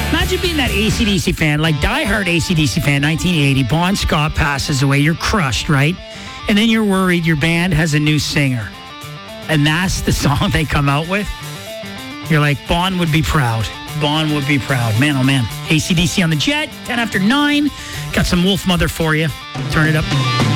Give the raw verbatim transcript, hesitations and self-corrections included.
Imagine being that A C D C fan, like diehard A C D C fan, nineteen eighty. Bon Scott passes away. You're crushed, right? And then you're worried your band has a new singer. And that's the song they come out with. You're like, Bon would be proud. Bon would be proud. Man, oh man. A C D C on the Jet, ten after nine. Got some Wolf Mother for you. Turn it up.